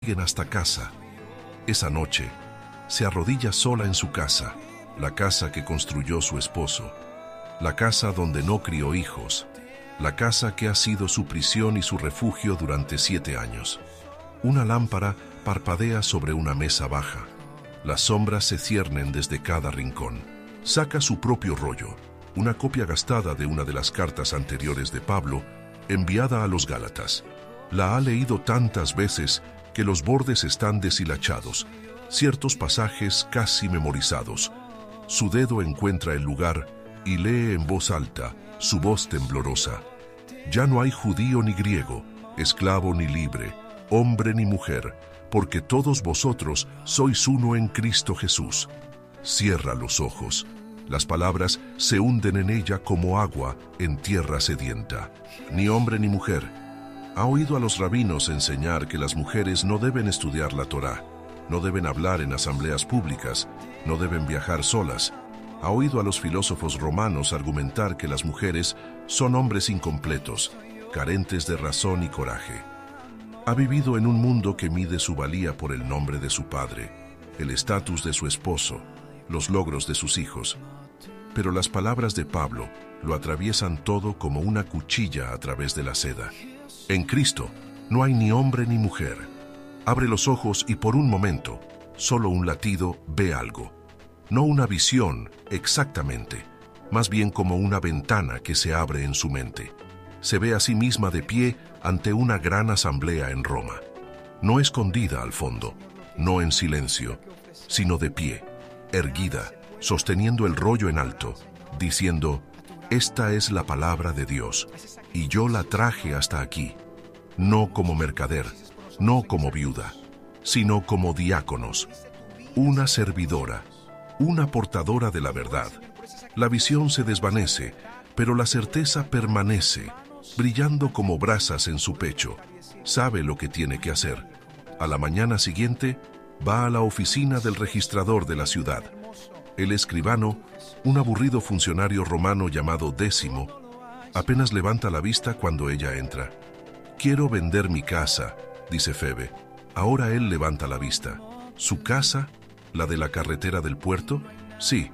siguen hasta casa. Esa noche, se arrodilla sola en su casa, la casa que construyó su esposo, la casa donde no crió hijos, la casa que ha sido su prisión y su refugio durante 7 años. Una lámpara parpadea sobre una mesa baja. Las sombras se ciernen desde cada rincón. Saca su propio rollo, una copia gastada de una de las cartas anteriores de Pablo, enviada a los Gálatas. La ha leído tantas veces que los bordes están deshilachados, ciertos pasajes casi memorizados. Su dedo encuentra el lugar y lee en voz alta, su voz temblorosa. Ya no hay judío ni griego, esclavo ni libre, hombre ni mujer, porque todos vosotros sois uno en Cristo Jesús. Cierra los ojos. Las palabras se hunden en ella como agua en tierra sedienta. Ni hombre ni mujer. Ha oído a los rabinos enseñar que las mujeres no deben estudiar la Torá, no deben hablar en asambleas públicas, no deben viajar solas. Ha oído a los filósofos romanos argumentar que las mujeres son hombres incompletos, carentes de razón y coraje. Ha vivido en un mundo que mide su valía por el nombre de su padre, el estatus de su esposo, los logros de sus hijos. Pero las palabras de Pablo lo atraviesan todo como una cuchilla a través de la seda. En Cristo no hay ni hombre ni mujer. Abre los ojos y por un momento, solo un latido, ve algo. No una visión exactamente, más bien como una ventana que se abre en su mente. Se ve a sí misma de pie ante una gran asamblea en Roma. No escondida al fondo, no en silencio, sino de pie, erguida, sosteniendo el rollo en alto, diciendo: «Esta es la palabra de Dios, y yo la traje hasta aquí, no como mercader, no como viuda, sino como diáconos, una servidora, una portadora de la verdad». La visión se desvanece, pero la certeza permanece, brillando como brasas en su pecho. Sabe lo que tiene que hacer. A la mañana siguiente, va a la oficina del registrador de la ciudad. El escribano, un aburrido funcionario romano llamado Décimo, apenas levanta la vista cuando ella entra. «Quiero vender mi casa», dice Febe. Ahora él levanta la vista. «¿Su casa? ¿La de la carretera del puerto?» «Sí.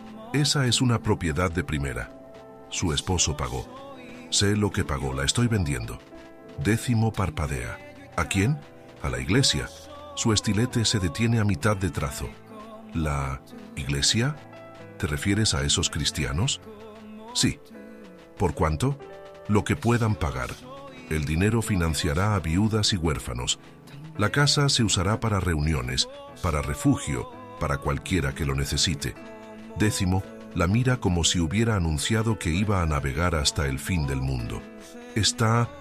Esa es una propiedad de primera. Su esposo pagó. Sé lo que pagó, la estoy vendiendo». Décimo parpadea. «¿A quién?» «A la iglesia». Su estilete se detiene a mitad de trazo. «¿La iglesia? ¿Te refieres a esos cristianos?» «Sí». «¿Por cuánto?» «Lo que puedan pagar. El dinero financiará a viudas y huérfanos. La casa se usará para reuniones, para refugio, para cualquiera que lo necesite». Décimo la mira como si hubiera anunciado que iba a navegar hasta el fin del mundo. Está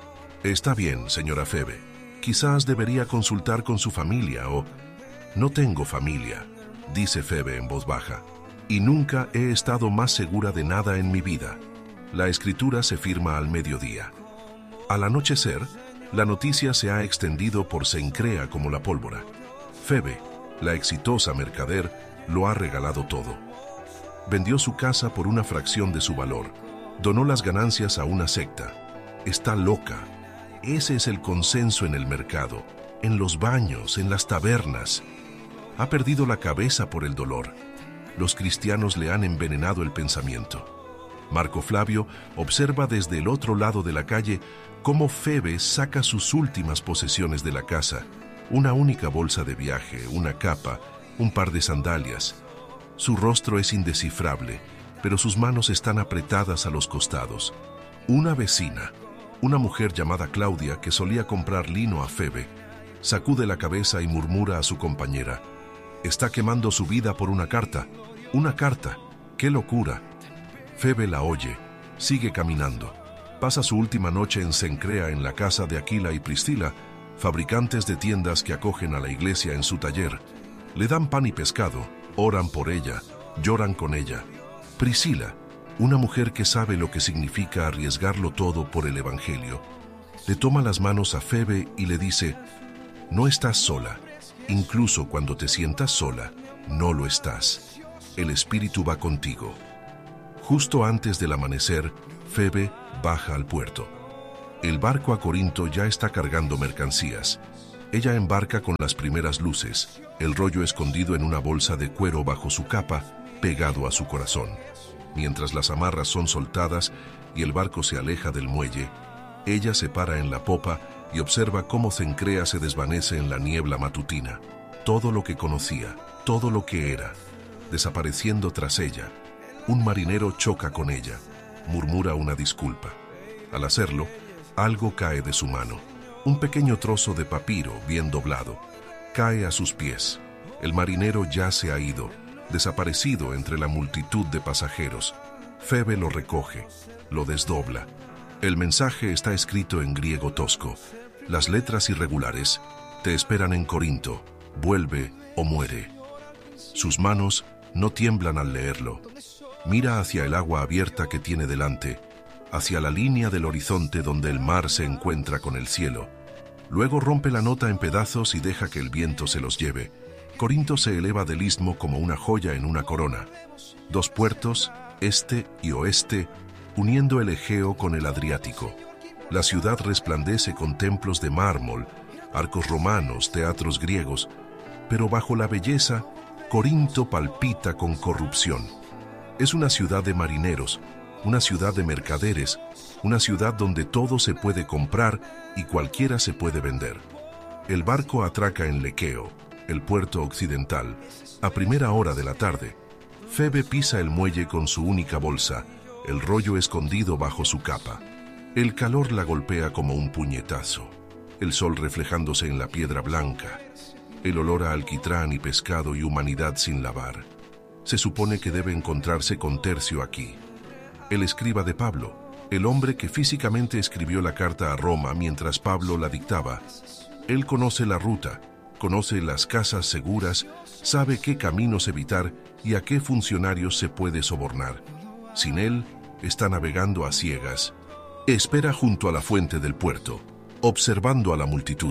bien, señora Febe. Quizás debería consultar con su familia o... «No tengo familia», dice Febe en voz baja, «y nunca he estado más segura de nada en mi vida». La escritura se firma al mediodía. Al anochecer, la noticia se ha extendido por Cencrea como la pólvora. Febe, la exitosa mercader, lo ha regalado todo. Vendió su casa por una fracción de su valor. Donó las ganancias a una secta. Está loca. Ese es el consenso en el mercado, en los baños, en las tabernas. Ha perdido la cabeza por el dolor. Los cristianos le han envenenado el pensamiento. Marco Flavio observa desde el otro lado de la calle cómo Febe saca sus últimas posesiones de la casa. Una única bolsa de viaje, una capa, un par de sandalias. Su rostro es indescifrable, pero sus manos están apretadas a los costados. Una vecina, una mujer llamada Claudia que solía comprar lino a Febe, sacude la cabeza y murmura a su compañera: «Está quemando su vida por una carta. ¡Una carta! ¡Qué locura!». Febe la oye, sigue caminando. Pasa su última noche en Cencrea en la casa de Aquila y Priscila, fabricantes de tiendas que acogen a la iglesia en su taller. Le dan pan y pescado, oran por ella, lloran con ella. Priscila, una mujer que sabe lo que significa arriesgarlo todo por el Evangelio, le toma las manos a Febe y le dice: «No estás sola. Incluso cuando te sientas sola, no lo estás. El Espíritu va contigo». Justo antes del amanecer, Febe baja al puerto. El barco a Corinto ya está cargando mercancías. Ella embarca con las primeras luces, el rollo escondido en una bolsa de cuero bajo su capa, pegado a su corazón. Mientras las amarras son soltadas y el barco se aleja del muelle, ella se para en la popa y observa cómo Cencrea se desvanece en la niebla matutina. Todo lo que conocía, todo lo que era, desapareciendo tras ella. Un marinero choca con ella, murmura una disculpa. Al hacerlo, algo cae de su mano. Un pequeño trozo de papiro bien doblado cae a sus pies. El marinero ya se ha ido, desaparecido entre la multitud de pasajeros. Febe lo recoge, lo desdobla. El mensaje está escrito en griego tosco. Las letras irregulares: te esperan en Corinto, vuelve o muere. Sus manos no tiemblan al leerlo. Mira hacia el agua abierta que tiene delante, hacia la línea del horizonte donde el mar se encuentra con el cielo. Luego rompe la nota en pedazos y deja que el viento se los lleve. Corinto se eleva del istmo como una joya en una corona. Dos puertos, este y oeste, uniendo el Egeo con el Adriático. La ciudad resplandece con templos de mármol, arcos romanos, teatros griegos, pero bajo la belleza, Corinto palpita con corrupción. Es una ciudad de marineros, una ciudad de mercaderes, una ciudad donde todo se puede comprar y cualquiera se puede vender. El barco atraca en Lequeo, el puerto occidental, a primera hora de la tarde. Febe pisa el muelle con su única bolsa, el rollo escondido bajo su capa. El calor la golpea como un puñetazo, el sol reflejándose en la piedra blanca, el olor a alquitrán y pescado y humanidad sin lavar. Se supone que debe encontrarse con Tercio aquí, el escriba de Pablo, el hombre que físicamente escribió la carta a Roma mientras Pablo la dictaba. Él conoce la ruta, conoce las casas seguras, sabe qué caminos evitar y a qué funcionarios se puede sobornar. Sin él, está navegando a ciegas. Espera junto a la fuente del puerto, observando a la multitud.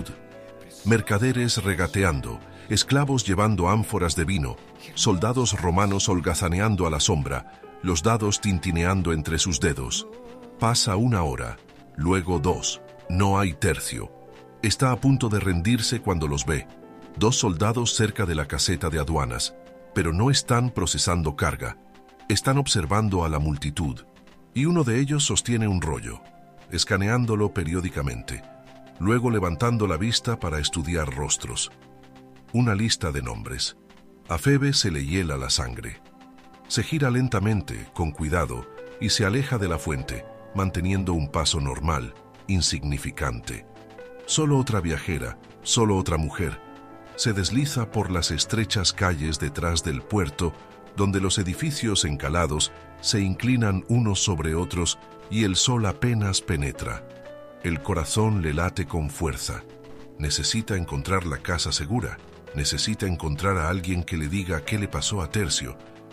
Mercaderes regateando, esclavos llevando ánforas de vino, soldados romanos holgazaneando a la sombra, los dados tintineando entre sus dedos. Pasa una hora, luego dos. No hay Tercio. Está a punto de rendirse cuando los ve. Dos soldados cerca de la caseta de aduanas, pero no están procesando carga. Están observando a la multitud, y uno de ellos sostiene un rollo, escaneándolo periódicamente, luego levantando la vista para estudiar rostros. Una lista de nombres. A Febe se le hiela la sangre. Se gira lentamente, con cuidado, y se aleja de la fuente, manteniendo un paso normal, insignificante. Solo otra viajera, solo otra mujer, se desliza por las estrechas calles detrás del puerto, donde los edificios encalados se inclinan unos sobre otros y el sol apenas penetra. El corazón le late con fuerza. Necesita encontrar la casa segura. Necesita encontrar a alguien que le diga qué le pasó a Tercio.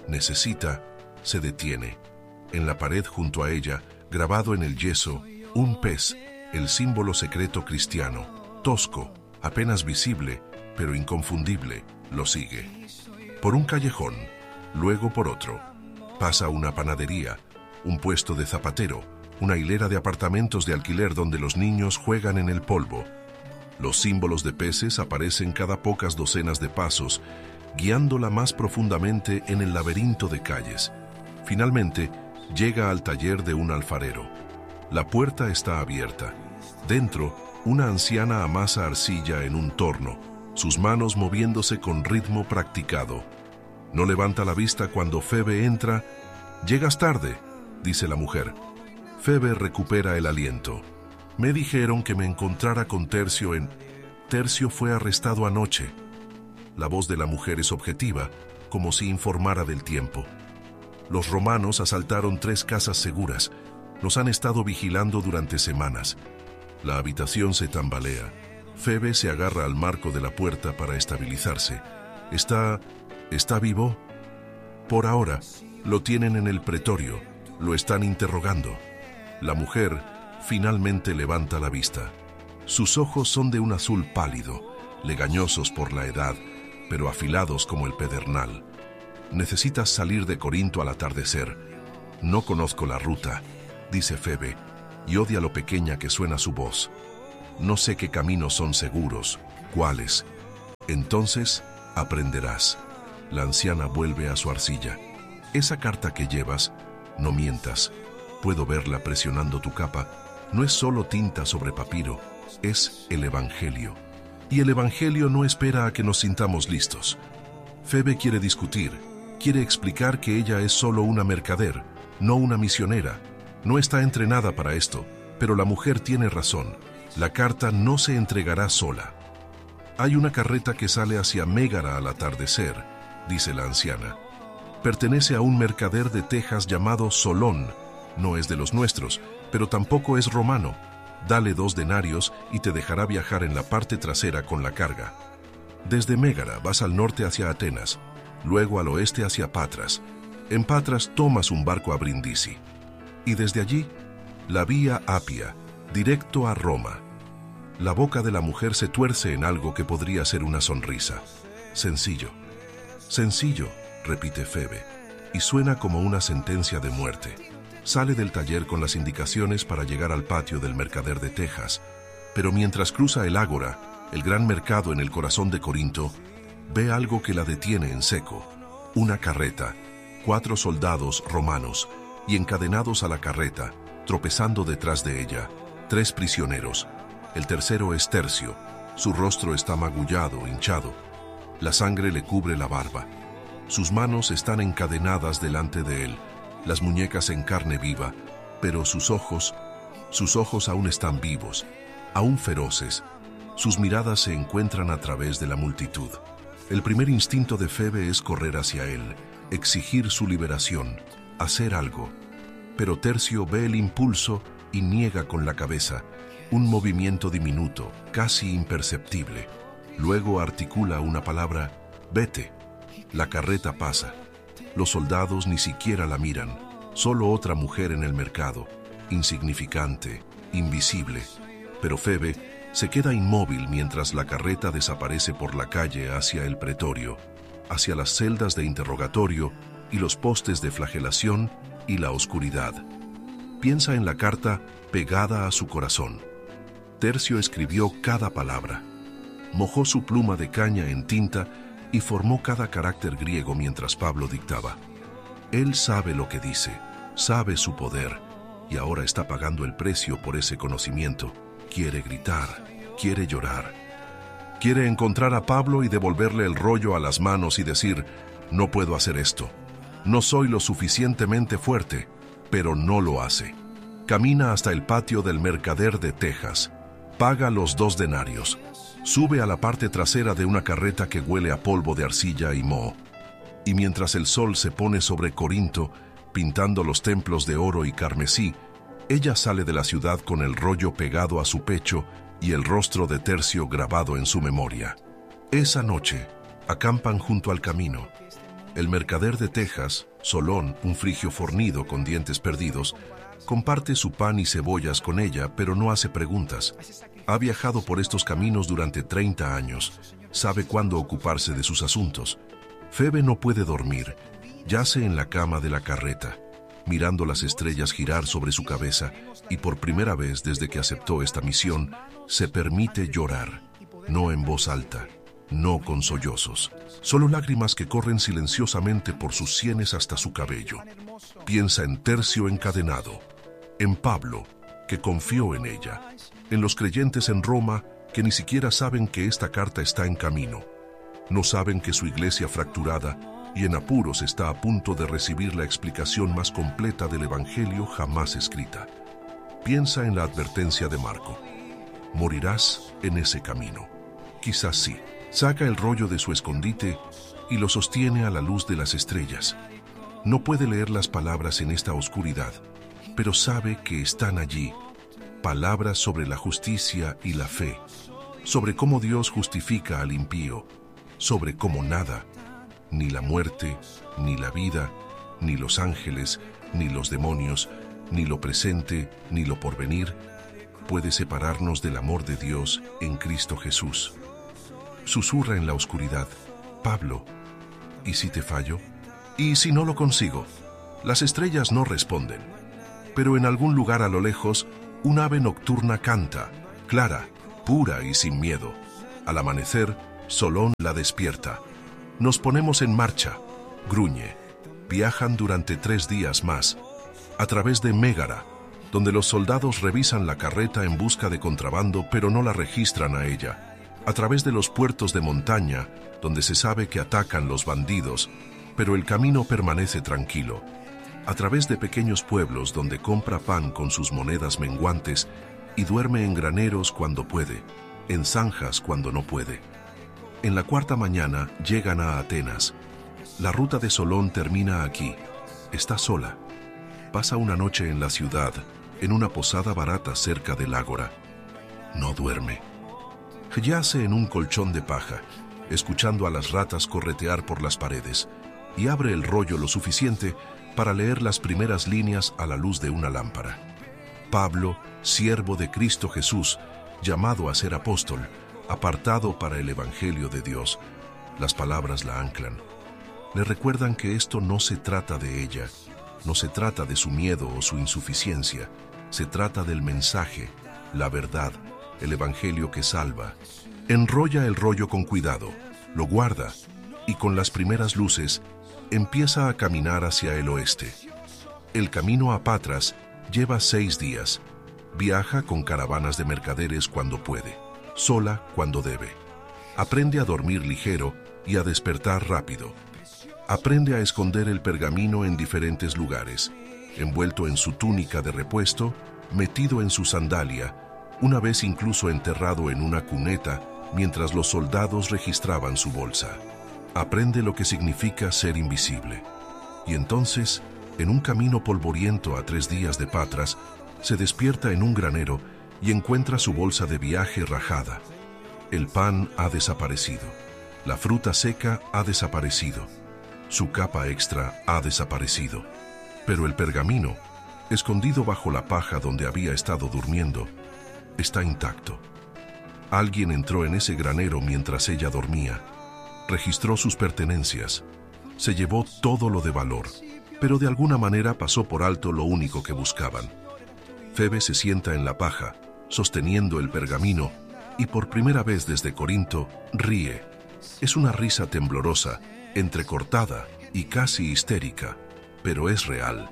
Se detiene. En la pared junto a ella, grabado en el yeso, un pez, el símbolo secreto cristiano, tosco, apenas visible, pero inconfundible, lo sigue. Por un callejón, luego por otro. Pasa una panadería, un puesto de zapatero, una hilera de apartamentos de alquiler donde los niños juegan en el polvo. Los símbolos de peces aparecen cada pocas docenas de pasos, guiándola más profundamente en el laberinto de calles. Finalmente, llega al taller de un alfarero. La puerta está abierta. Dentro, una anciana amasa arcilla en un torno, sus manos moviéndose con ritmo practicado. No levanta la vista cuando Febe entra. «Llegas tarde», dice la mujer. Febe recupera el aliento. «Me dijeron que me encontrara con Tercio en... Tercio fue arrestado anoche». La voz de la mujer es objetiva, como si informara del tiempo. «Los romanos asaltaron 3 casas seguras. Nos han estado vigilando durante semanas». La habitación se tambalea. Febe se agarra al marco de la puerta para estabilizarse. ¿Está vivo? Por ahora, lo tienen en el pretorio. Lo están interrogando. La mujer finalmente levanta la vista. Sus ojos son de un azul pálido, legañosos por la edad, pero afilados como el pedernal. «Necesitas salir de Corinto al atardecer». «No conozco la ruta», dice Febe, y odia lo pequeña que suena su voz. «No sé qué caminos son seguros, ¿Cuáles? Entonces aprenderás. La anciana vuelve a su arcilla. Esa carta que llevas, no mientas. Puedo verla presionando tu capa. No es solo tinta sobre papiro, es el Evangelio. Y el Evangelio no espera a que nos sintamos listos. Febe quiere discutir, quiere explicar que ella es solo una mercader, no una misionera. No está entrenada para esto, pero la mujer tiene razón. La carta no se entregará sola. Hay una carreta que sale hacia Mégara al atardecer, dice la anciana. Pertenece a un mercader de Texas llamado Solón. No es de los nuestros, pero tampoco es romano. Dale 2 denarios y te dejará viajar en la parte trasera con la carga. Desde Mégara vas al norte hacia Atenas, luego al oeste hacia Patras. En Patras tomas un barco a Brindisi. Y desde allí, la vía Apia, directo a Roma. La boca de la mujer se tuerce en algo que podría ser una sonrisa. Sencillo. Sencillo, repite Febe, y suena como una sentencia de muerte. Sale del taller con las indicaciones para llegar al patio del mercader de Texas, pero mientras cruza el ágora, el gran mercado en el corazón de Corinto, ve algo que la detiene en seco. Una carreta, 4 soldados romanos, y encadenados a la carreta, tropezando detrás de ella, 3 prisioneros. El tercero es Tercio. Su rostro está magullado, hinchado. La sangre le cubre la barba. Sus manos están encadenadas delante de él, las muñecas en carne viva, pero sus ojos aún están vivos, aún feroces. Sus miradas se encuentran a través de la multitud. El primer instinto de Febe es correr hacia él, exigir su liberación, hacer algo. Pero Tercio ve el impulso y niega con la cabeza, un movimiento diminuto, casi imperceptible. Luego articula una palabra: vete. La carreta pasa. Los soldados ni siquiera la miran, solo otra mujer en el mercado, insignificante, invisible. Pero Febe se queda inmóvil mientras la carreta desaparece por la calle hacia el pretorio, hacia las celdas de interrogatorio y los postes de flagelación y la oscuridad. Piensa en la carta pegada a su corazón. Tercio escribió cada palabra. Mojó su pluma de caña en tinta y formó cada carácter griego mientras Pablo dictaba. Él sabe lo que dice, sabe su poder, y ahora está pagando el precio por ese conocimiento. Quiere gritar, quiere llorar. Quiere encontrar a Pablo y devolverle el rollo a las manos y decir: no puedo hacer esto. No soy lo suficientemente fuerte, pero no lo hace. Camina hasta el patio del mercader de Texas. Paga los 2 denarios. Sube a la parte trasera de una carreta que huele a polvo de arcilla y moho. Y mientras el sol se pone sobre Corinto, pintando los templos de oro y carmesí, ella sale de la ciudad con el rollo pegado a su pecho y el rostro de Tercio grabado en su memoria. Esa noche, acampan junto al camino. El mercader de Texas, Solón, un frigio fornido con dientes perdidos, comparte su pan y cebollas con ella, pero no hace preguntas. Ha viajado por estos caminos durante 30 años. Sabe cuándo ocuparse de sus asuntos. Febe no puede dormir. Yace en la cama de la carreta, mirando las estrellas girar sobre su cabeza, y por primera vez desde que aceptó esta misión, se permite llorar. No en voz alta, no con sollozos. Solo lágrimas que corren silenciosamente por sus sienes hasta su cabello. Piensa en Tercio encadenado, en Pablo, que confió en ella, en los creyentes en Roma que ni siquiera saben que esta carta está en camino. No saben que su iglesia fracturada y en apuros está a punto de recibir la explicación más completa del Evangelio jamás escrita. Piensa en la advertencia de Marco. Morirás en ese camino. Quizás sí. Saca el rollo de su escondite y lo sostiene a la luz de las estrellas. No puede leer las palabras en esta oscuridad, pero sabe que están allí. Palabras sobre la justicia y la fe, sobre cómo Dios justifica al impío, sobre cómo nada, ni la muerte, ni la vida, ni los ángeles, ni los demonios, ni lo presente, ni lo porvenir, puede separarnos del amor de Dios en Cristo Jesús. Susurra en la oscuridad: Pablo, ¿y si te fallo? ¿Y si no lo consigo? Las estrellas no responden, pero en algún lugar a lo lejos, un ave nocturna canta, clara, pura y sin miedo. Al amanecer, Solón la despierta. Nos ponemos en marcha, gruñe. Viajan durante 3 días más, a través de Mégara, donde los soldados revisan la carreta en busca de contrabando, pero no la registran a ella. A través de los puertos de montaña, donde se sabe que atacan los bandidos, pero el camino permanece tranquilo. A través de pequeños pueblos donde compra pan con sus monedas menguantes y duerme en graneros cuando puede, en zanjas cuando no puede. En la 4ª mañana llegan a Atenas. La ruta de Solón termina aquí. Está sola. Pasa una noche en la ciudad, en una posada barata cerca del ágora. No duerme. Yace en un colchón de paja, escuchando a las ratas corretear por las paredes, y abre el rollo lo suficiente para leer las primeras líneas a la luz de una lámpara. Pablo, siervo de Cristo Jesús, llamado a ser apóstol, apartado para el Evangelio de Dios. Las palabras la anclan. Le recuerdan que esto no se trata de ella, no se trata de su miedo o su insuficiencia, se trata del mensaje, la verdad, el Evangelio que salva. Enrolla el rollo con cuidado, lo guarda, y con las primeras luces, empieza a caminar hacia el oeste. El camino a Patras lleva 6 días. Viaja con caravanas de mercaderes cuando puede, sola cuando debe. Aprende a dormir ligero y a despertar rápido. Aprende a esconder el pergamino en diferentes lugares, envuelto en su túnica de repuesto, metido en su sandalia, una vez incluso enterrado en una cuneta mientras los soldados registraban su bolsa. Aprende lo que significa ser invisible. Y entonces, en un camino polvoriento a 3 días de Patras, se despierta en un granero y encuentra su bolsa de viaje rajada. El pan ha desaparecido. La fruta seca ha desaparecido. Su capa extra ha desaparecido. Pero el pergamino, escondido bajo la paja donde había estado durmiendo, está intacto. Alguien entró en ese granero mientras ella dormía, registró sus pertenencias, se llevó todo lo de valor, pero de alguna manera pasó por alto lo único que buscaban. Febe se sienta en la paja, sosteniendo el pergamino, y por primera vez desde Corinto, ríe. Es una risa temblorosa, entrecortada y casi histérica, pero es real.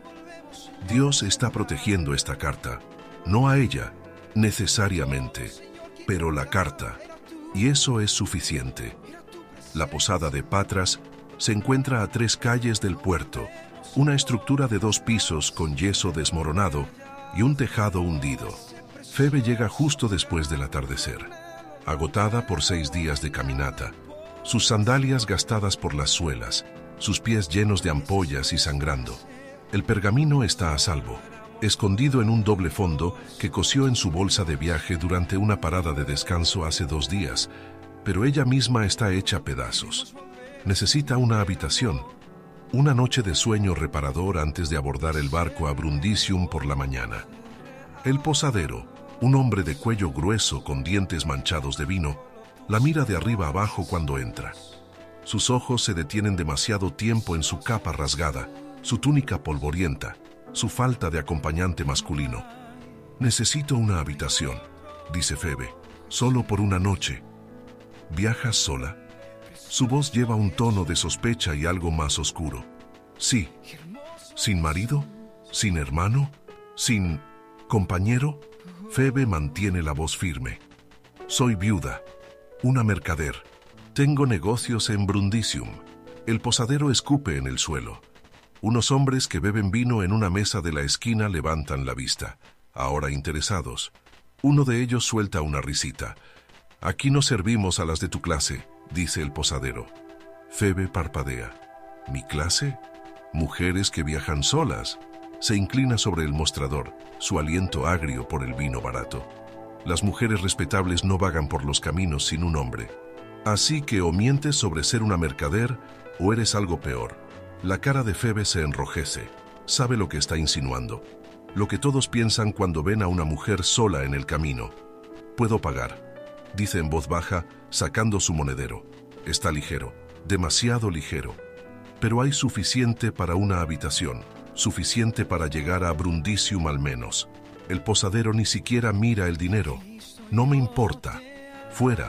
Dios está protegiendo esta carta, no a ella, necesariamente, pero la carta, y eso es suficiente. La posada de Patras se encuentra a 3 calles del puerto, una estructura de 2 pisos con yeso desmoronado y un tejado hundido. Febe llega justo después del atardecer, agotada por 6 días de caminata, sus sandalias gastadas por las suelas, sus pies llenos de ampollas y sangrando. El pergamino está a salvo, escondido en un doble fondo que cosió en su bolsa de viaje durante una parada de descanso hace 2 días, pero ella misma está hecha pedazos. Necesita una habitación, una noche de sueño reparador antes de abordar el barco a Brundisium por la mañana. El posadero, un hombre de cuello grueso con dientes manchados de vino, la mira de arriba abajo cuando entra. Sus ojos se detienen demasiado tiempo en su capa rasgada, su túnica polvorienta, su falta de acompañante masculino. «Necesito una habitación», dice Febe, «solo por una noche». «¿Viajas sola?» Su voz lleva un tono de sospecha y algo más oscuro. «Sí». «¿Sin marido? ¿Sin hermano? ¿Sin compañero?» Febe mantiene la voz firme. «Soy viuda, una mercader. Tengo negocios en Brundisium». El posadero escupe en el suelo. Unos hombres que beben vino en una mesa de la esquina levantan la vista, ahora interesados. Uno de ellos suelta una risita. «Aquí no servimos a las de tu clase», dice el posadero. Febe parpadea. «¿Mi clase? Mujeres que viajan solas». Se inclina sobre el mostrador, su aliento agrio por el vino barato. Las mujeres respetables no vagan por los caminos sin un hombre. Así que o mientes sobre ser una mercader o eres algo peor. La cara de Febe se enrojece. Sabe lo que está insinuando. Lo que todos piensan cuando ven a una mujer sola en el camino. «Puedo pagar», dice en voz baja, sacando su monedero. Está ligero, demasiado ligero. Pero hay suficiente para una habitación, suficiente para llegar a Brundisium al menos. El posadero ni siquiera mira el dinero. «No me importa. Fuera».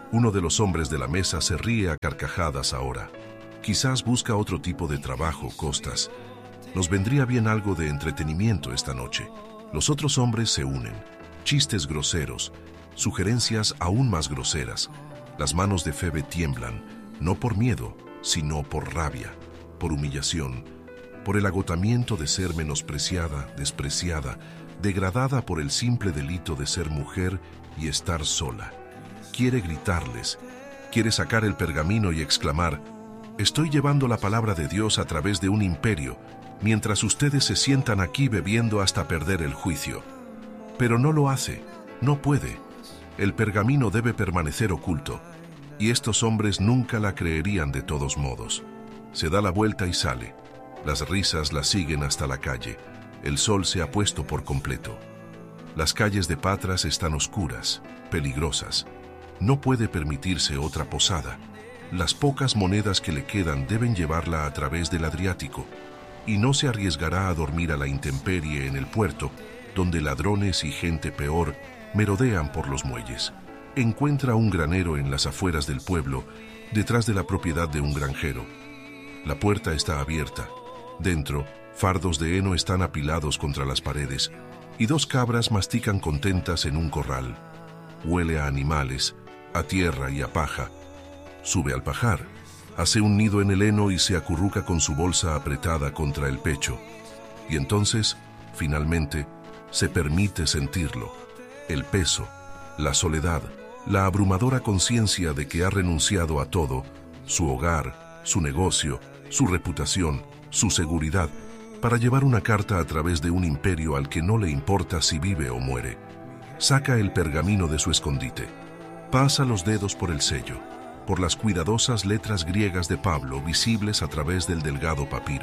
Uno de los hombres de la mesa se ríe a carcajadas ahora. Quizás busca otro tipo de trabajo, Costas. Nos vendría bien algo de entretenimiento esta noche. Los otros hombres se unen. Chistes groseros, sugerencias aún más groseras. Las manos de Febe tiemblan, no por miedo, sino por rabia, por humillación, por el agotamiento de ser menospreciada, despreciada, degradada por el simple delito de ser mujer y estar sola. Quiere gritarles, quiere sacar el pergamino y exclamar: «Estoy llevando la palabra de Dios a través de un imperio, mientras ustedes se sientan aquí bebiendo hasta perder el juicio». Pero no lo hace, no puede. El pergamino debe permanecer oculto, y estos hombres nunca la creerían de todos modos. Se da la vuelta y sale. Las risas la siguen hasta la calle. El sol se ha puesto por completo. Las calles de Patras están oscuras, peligrosas. No puede permitirse otra posada. Las pocas monedas que le quedan deben llevarla a través del Adriático, y no se arriesgará a dormir a la intemperie en el puerto, donde ladrones y gente peor merodean por los muelles. Encuentra un granero en las afueras del pueblo, detrás de la propiedad de un granjero. La puerta está abierta. Dentro, fardos de heno están apilados contra las paredes, y 2 cabras mastican contentas en un corral. Huele a animales, a tierra y a paja. Sube al pajar, hace un nido en el heno y se acurruca con su bolsa apretada contra el pecho. Y entonces, finalmente, se permite sentirlo: el peso, la soledad, la abrumadora conciencia de que ha renunciado a todo: su hogar, su negocio, su reputación, su seguridad, para llevar una carta a través de un imperio al que no le importa si vive o muere. Saca el pergamino de su escondite. Pasa los dedos por el sello, por las cuidadosas letras griegas de Pablo visibles a través del delgado papiro.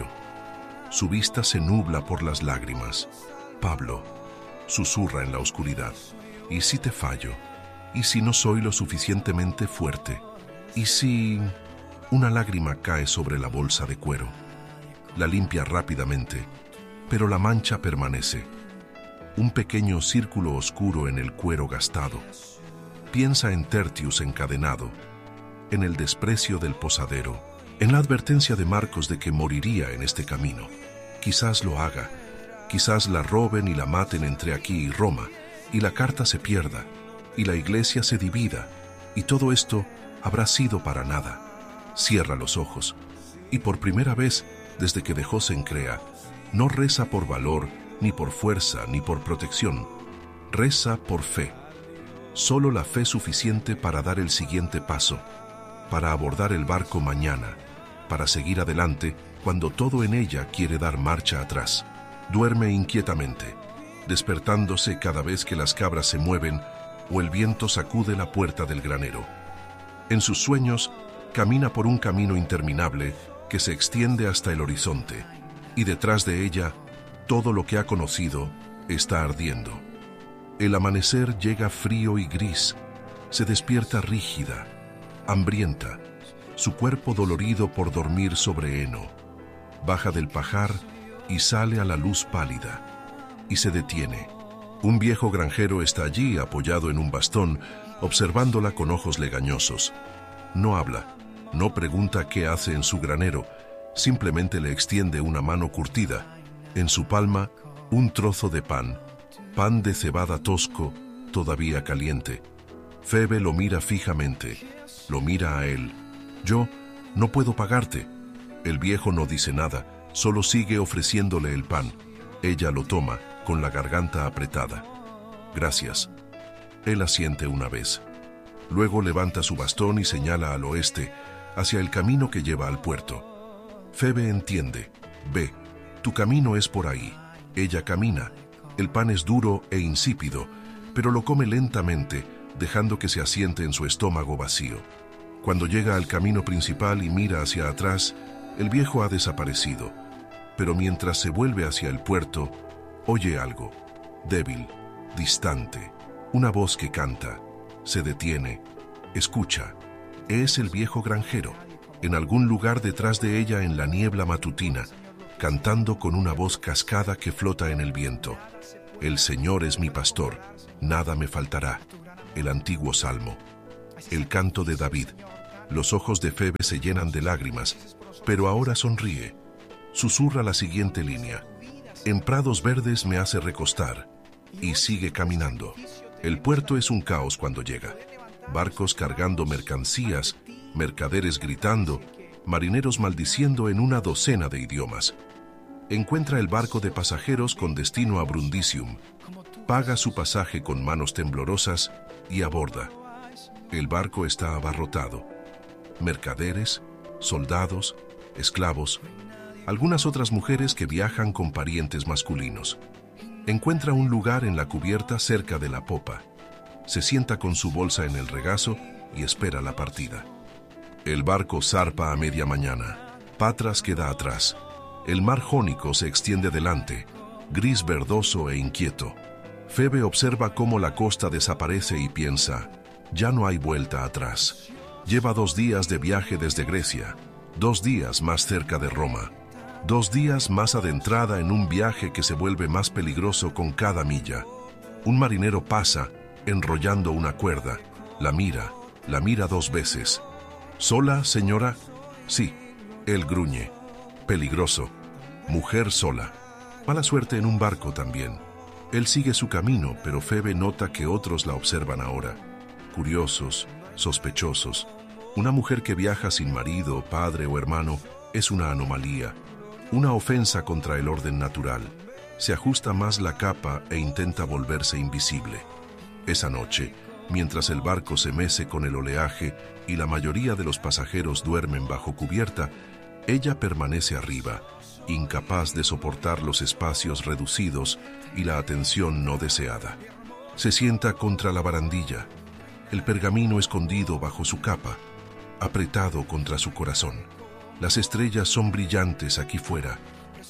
Su vista se nubla por las lágrimas. «Pablo», susurra en la oscuridad, «¿y si te fallo? ¿Y si no soy lo suficientemente fuerte? ¿Y si...?» Una lágrima cae sobre la bolsa de cuero. La limpia rápidamente, pero la mancha permanece. Un pequeño círculo oscuro en el cuero gastado. Piensa en Tertius encadenado, en el desprecio del posadero, en la advertencia de Marcos de que moriría en este camino. Quizás lo haga, quizás la roben y la maten entre aquí y Roma, y la carta se pierda, y la iglesia se divida, y todo esto habrá sido para nada. Cierra los ojos, y por primera vez, desde que dejó Cencrea, no reza por valor, ni por fuerza, ni por protección. Reza por fe. Solo la fe suficiente para dar el siguiente paso, para abordar el barco mañana, para seguir adelante cuando todo en ella quiere dar marcha atrás. Duerme inquietamente, despertándose cada vez que las cabras se mueven o el viento sacude la puerta del granero. En sus sueños, camina por un camino interminable que se extiende hasta el horizonte, y detrás de ella, todo lo que ha conocido está ardiendo. El amanecer llega frío y gris, se despierta rígida, hambrienta, su cuerpo dolorido por dormir sobre heno. Baja del pajar y sale a la luz pálida, y se detiene. Un viejo granjero está allí apoyado en un bastón, observándola con ojos legañosos. No habla, no pregunta qué hace en su granero, simplemente le extiende una mano curtida. En su palma, un trozo de pan de cebada tosco, todavía caliente. Febe lo mira fijamente, lo mira a él. «Yo no puedo pagarte». El viejo no dice nada, solo sigue ofreciéndole el pan. Ella lo toma, con la garganta apretada. «Gracias». Él asiente una vez. Luego levanta su bastón y señala al oeste, hacia el camino que lleva al puerto. Febe entiende. «Ve, tu camino es por ahí». Ella camina. El pan es duro e insípido, pero lo come lentamente, dejando que se asiente en su estómago vacío. Cuando llega al camino principal y mira hacia atrás, el viejo ha desaparecido. Pero mientras se vuelve hacia el puerto, oye algo, débil, distante, una voz que canta. Se detiene, escucha. Es el viejo granjero, en algún lugar detrás de ella en la niebla matutina, cantando con una voz cascada que flota en el viento. «El Señor es mi pastor, nada me faltará». El antiguo salmo. el canto de David. Los ojos de Febe se llenan de lágrimas, pero ahora sonríe. Susurra la siguiente línea: en prados verdes me hace recostar, y sigue caminando. El puerto es un caos cuando llega. Barcos cargando mercancías, mercaderes gritando, marineros maldiciendo en una docena de idiomas. Encuentra el barco de pasajeros con destino a Brundisium. Paga su pasaje con manos temblorosas y aborda. El barco está abarrotado. Mercaderes, soldados, esclavos, algunas otras mujeres que viajan con parientes masculinos. Encuentra un lugar en la cubierta cerca de la popa. Se sienta con su bolsa en el regazo y espera la partida. El barco zarpa a media mañana. Patras queda atrás. El mar Jónico se extiende delante, gris verdoso e inquieto. Febe observa cómo la costa desaparece y piensa: ya no hay vuelta atrás. Lleva 2 días de viaje desde Grecia, 2 días más cerca de Roma, 2 días más adentrada en un viaje que se vuelve más peligroso con cada milla. Un marinero pasa, enrollando una cuerda. La mira 2 veces. ¿Sola, señora? Sí. Él gruñe. Peligroso. Mujer sola. Mala suerte en un barco también. Él sigue su camino, pero Febe nota que otros la observan ahora. Curiosos, sospechosos. Una mujer que viaja sin marido, padre o hermano es una anomalía, una ofensa contra el orden natural. Se ajusta más la capa e intenta volverse invisible. Esa noche, mientras el barco se mece con el oleaje y la mayoría de los pasajeros duermen bajo cubierta, ella permanece arriba, incapaz de soportar los espacios reducidos y la atención no deseada. Se sienta contra la barandilla, el pergamino escondido bajo su capa, apretado contra su corazón. Las estrellas son brillantes aquí fuera,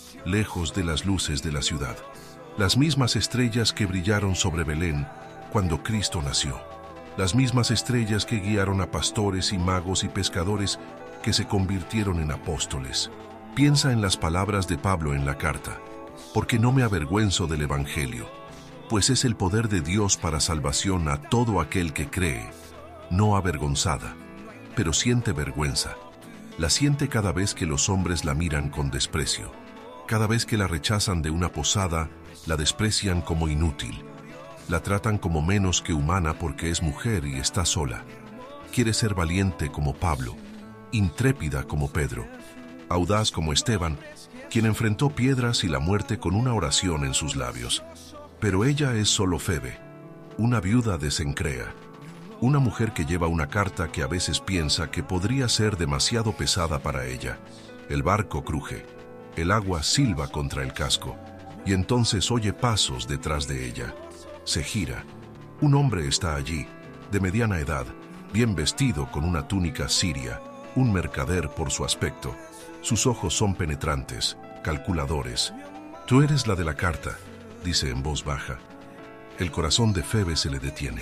lejos de las luces de la ciudad. Las mismas estrellas que brillaron sobre Belén cuando Cristo nació. Las mismas estrellas que guiaron a pastores y magos y pescadores que se convirtieron en apóstoles. Piensa en las palabras de Pablo en la carta: porque no me avergüenzo del Evangelio, pues es el poder de Dios para salvación a todo aquel que cree. No avergonzada, pero siente vergüenza. La siente cada vez que los hombres la miran con desprecio. Cada vez que la rechazan de una posada, la desprecian como inútil. La tratan como menos que humana porque es mujer y está sola. Quiere ser valiente como Pablo, intrépida como Pedro, audaz como Esteban, quien enfrentó piedras y la muerte con una oración en sus labios. Pero ella es solo Febe, una viuda de Cencrea, una mujer que lleva una carta que a veces piensa que podría ser demasiado pesada para ella. El barco cruje, el agua silba contra el casco, y entonces oye pasos detrás de ella. Se gira. Un hombre está allí, de mediana edad, bien vestido con una túnica siria, un mercader por su aspecto. Sus ojos son penetrantes, calculadores. «Tú eres la de la carta», dice en voz baja. El corazón de Febe se le detiene.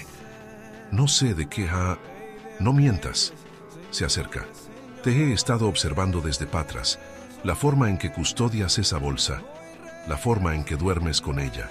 «No sé de qué ha...» «No mientas». Se acerca. «Te he estado observando desde Patras, la forma en que custodias esa bolsa, la forma en que duermes con ella.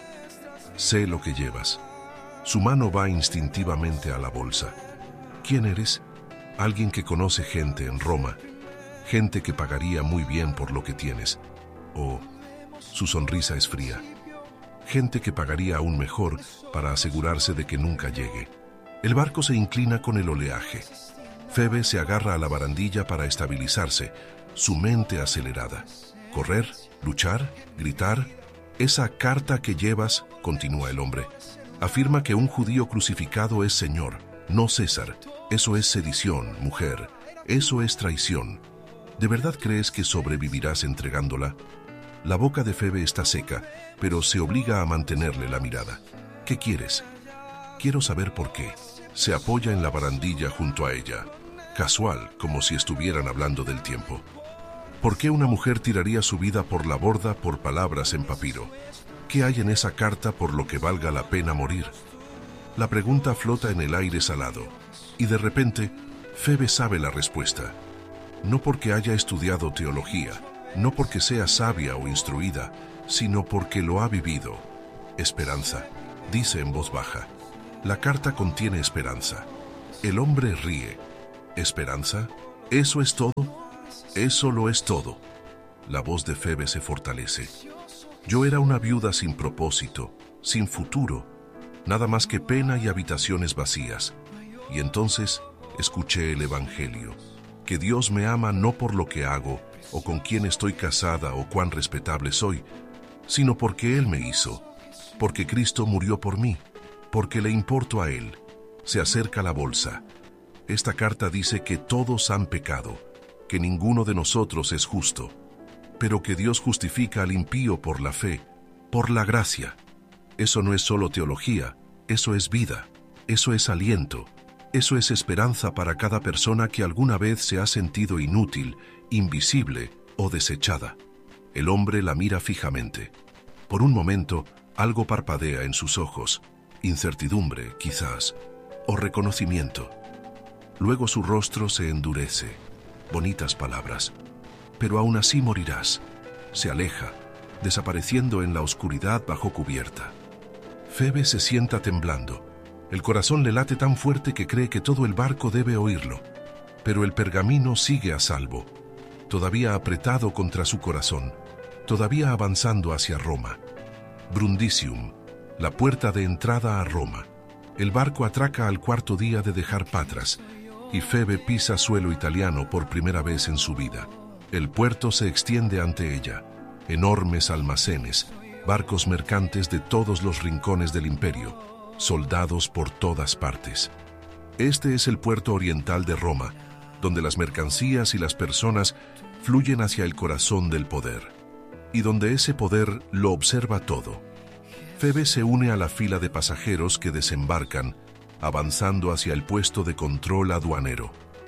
Sé lo que llevas». Su mano va instintivamente a la bolsa. «¿Quién eres?» «Alguien que conoce gente en Roma, gente que pagaría muy bien por lo que tienes». «Oh». Su sonrisa es fría. «Gente que pagaría aún mejor para asegurarse de que nunca llegue». El barco se inclina con el oleaje. Febe se agarra a la barandilla para estabilizarse, su mente acelerada. «Correr, luchar, gritar. Esa carta que llevas», continúa el hombre, «afirma que un judío crucificado es Señor, no César. Eso es sedición, mujer. Eso es traición. ¿De verdad crees que sobrevivirás entregándola?» La boca de Febe está seca, pero se obliga a mantenerle la mirada. «¿Qué quieres?» «Quiero saber por qué». Se apoya en la barandilla junto a ella, casual, como si estuvieran hablando del tiempo. ¿Por qué una mujer tiraría su vida por la borda por palabras en papiro? ¿Qué hay en esa carta por lo que valga la pena morir? La pregunta flota en el aire salado, y de repente, Febe sabe la respuesta. No porque haya estudiado teología, no porque sea sabia o instruida, sino porque lo ha vivido. «Esperanza», dice en voz baja. La carta contiene esperanza. El hombre ríe. ¿Esperanza? ¿Eso es todo? Eso lo es todo. La voz de Febe se fortalece. Yo era una viuda sin propósito, sin futuro, nada más que pena y habitaciones vacías. Y entonces escuché el Evangelio, que Dios me ama no por lo que hago, o con quién estoy casada o cuán respetable soy, sino porque Él me hizo, porque Cristo murió por mí, porque le importo a Él. Se acerca la bolsa. Esta carta dice que todos han pecado, que ninguno de nosotros es justo, pero que Dios justifica al impío por la fe, por la gracia. Eso no es solo teología, eso es vida, eso es aliento, eso es esperanza para cada persona que alguna vez se ha sentido inútil, invisible o desechada. El hombre la mira fijamente. Por un momento, algo parpadea en sus ojos, incertidumbre, quizás, o reconocimiento. Luego su rostro se endurece. Bonitas palabras. Pero aún así morirás. Se aleja, desapareciendo en la oscuridad bajo cubierta. Febe se sienta temblando. El corazón le late tan fuerte que cree que todo el barco debe oírlo. Pero el pergamino sigue a salvo, todavía apretado contra su corazón, todavía avanzando hacia Roma. Brundisium, la puerta de entrada a Roma. El barco atraca al cuarto día de dejar Patras, y Febe pisa suelo italiano por primera vez en su vida. El puerto se extiende ante ella. Enormes almacenes, barcos mercantes de todos los rincones del imperio, soldados por todas partes. Este es el puerto oriental de Roma, donde las mercancías y las personas fluyen hacia el corazón del poder, y donde ese poder lo observa todo. Febe se une a la fila de pasajeros que desembarcan, avanzando hacia el puesto de control aduanero.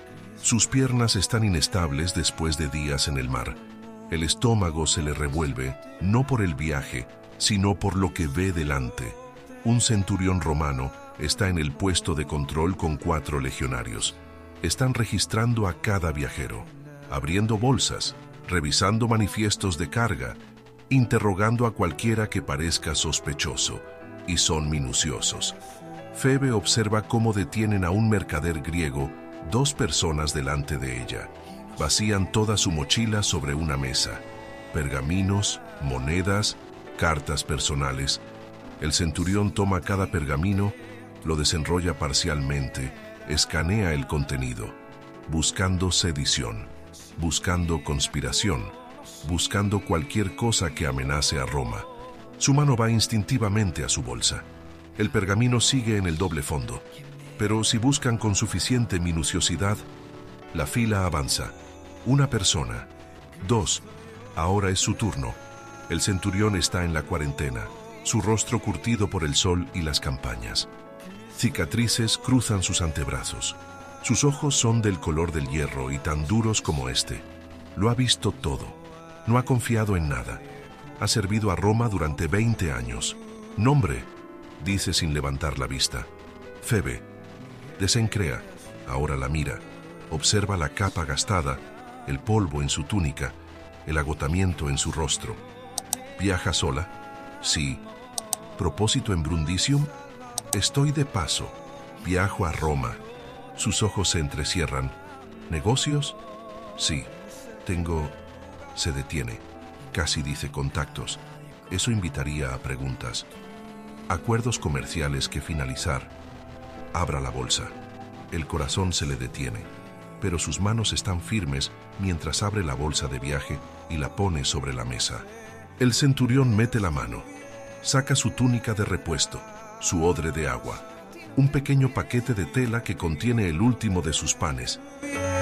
Sus piernas están inestables después de días en el mar. El estómago se le revuelve, no por el viaje, sino por lo que ve delante. Un centurión romano está en el puesto de control con 4 legionarios. Están registrando a cada viajero, abriendo bolsas, revisando manifiestos de carga, interrogando a cualquiera que parezca sospechoso, y son minuciosos. Febe observa cómo detienen a un mercader griego, 2 personas delante de ella. Vacían toda su mochila sobre una mesa. Pergaminos, monedas, cartas personales. El centurión toma cada pergamino, lo desenrolla parcialmente, escanea el contenido, buscando sedición, buscando conspiración, buscando cualquier cosa que amenace a Roma. Su mano va instintivamente a su bolsa. El pergamino sigue en el doble fondo, pero si buscan con suficiente minuciosidad, la fila avanza. Una persona, 2, ahora es su turno. El centurión está en la cuarentena, su rostro curtido por el sol y las campañas. Cicatrices cruzan sus antebrazos. Sus ojos son del color del hierro y tan duros como este. Lo ha visto todo. No ha confiado en nada. Ha servido a Roma durante 20 años. Nombre, dice sin levantar la vista. Febe. Desencrea. Ahora la mira. Observa la capa gastada, el polvo en su túnica, el agotamiento en su rostro. ¿Viaja sola? Sí. ¿Propósito en Brundisium? Estoy de paso. Viajo a Roma. Sus ojos se entrecierran. ¿Negocios? Sí. Tengo... Se detiene. Casi dice contactos. Eso invitaría a preguntas. Acuerdos comerciales que finalizar. Abra la bolsa. El corazón se le detiene, pero sus manos están firmes mientras abre la bolsa de viaje y la pone sobre la mesa. El centurión mete la mano. Saca su túnica de repuesto, su odre de agua, un pequeño paquete de tela que contiene el último de sus panes.